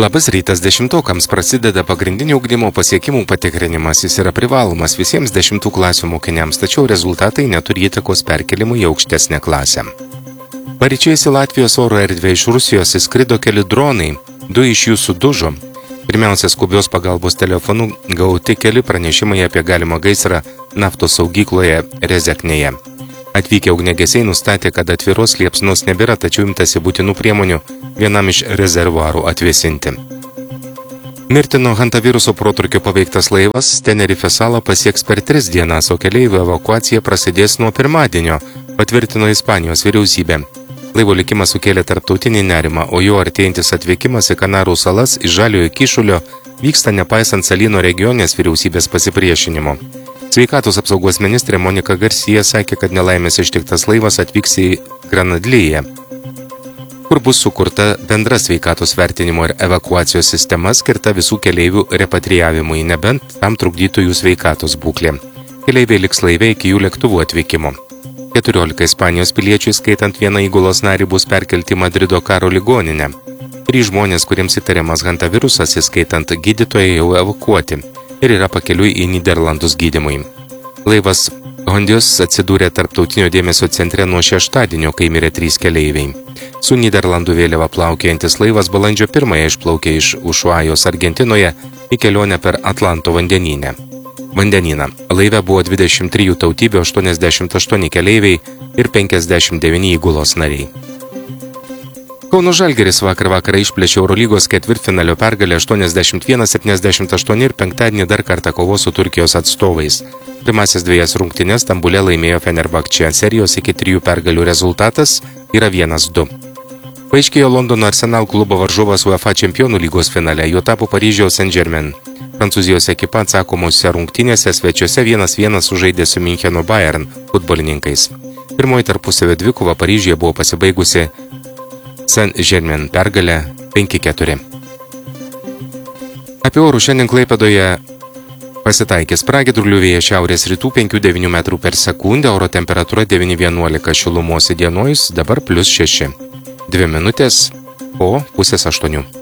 Labas rytas, dešimtokams prasideda pagrindinio ugdymo pasiekimų patikrinimas. Jis yra privalomas visiems 10 klasių mokiniams, tačiau rezultatai neturi įtakos perkelimui į aukštesnę klasę. Paryčiais į Latvijos oro erdvę iš Rusijos įskrido keli dronai, 2 iš jų sudužo. Pirmiausia, skubios pagalbos telefonu gauti keli pranešimai apie galimą gaisrą naftos saugykloje Rezeknėje. Atvykę ugniagesiai nustatė, kad atviros liepsnos nebėra, tačiau imtasi būtinų priemonių vienam iš rezervuarų atvėsinti. Mirtino hantaviruso protrūkio paveiktas laivas Tenerife salą pasieks per 3 dienas, o keleivių evakuacija prasidės nuo pirmadienio, patvirtino Ispanijos vyriausybė. Laivo likimas sukėlė tarptautinį nerimą, o jo artėjantis atvykimas į Kanarų salas iš Žaliojo kyšulio vyksta nepaisant salyno regionės vyriausybės pasipriešinimo. Sveikatos apsaugos ministrė Monika Garcia sakė, kad nelaimės ištiktas laivas atvyks į Granadlyje, kur bus sukurta bendra sveikatos vertinimo ir evakuacijos sistema skirta visų keleivių repatrijavimui, nebent tam trukdytų jų sveikatos būklė. Keleiviai liks laive iki jų lėktuvų atvykimo. 14 Ispanijos piliečių, skaitant vieną įgulos narį, bus perkelti į Madrido karo ligoninę. 3 žmonės, kuriems įtariamas hantavirusas, įskaitant gydytojai, jau evakuoti ir yra pakeliui į Nyderlandus gydymui. Laivas Hondius atsidūrė tarptautinio dėmesio centre nuo šeštadienio, kai mirė 3 keleiviai. Su Nyderlandų vėliava plaukiojantis laivas balandžio 1 išplaukė iš Ušuajos Argentinoje į kelionę per Atlanto vandenyną. Laive buvo 23 tautybių, 88 keleiviai ir 59 įgulos nariai. Kauno Žalgiris vakar išplėšė Eurolygos ketvirtfinalio pergalę 81-78 ir penktadienį dar kartą kovos su Turkijos atstovais. Pirmasis 2 rungtynes Stambule laimėjo Fenerbahče, serijos iki 3 pergalių rezultatas yra 1-2. Paaiškėjo Londono Arsenal klubo varžovas UEFA čempionų lygos finale, juo tapo Paryžiaus Saint-Germain. Prancūzijos ekipa atsakomose rungtynėse svečiuose 1-1 sužaidė su Mincheno Bayern futbolininkais. Pirmoji tarpusavio dvikova Paryžiuje buvo pasibaigusi Saint-Germain pergalė 5-4. Apie orų šiandien Klaipėdoje pasitaikys pragiedrulių vėjas šiaurės rytų 5-9 metrų per sekundę, oro temperatūra 9-11 šilumos įdienojus, dabar +6. 2 minutės po 7:30.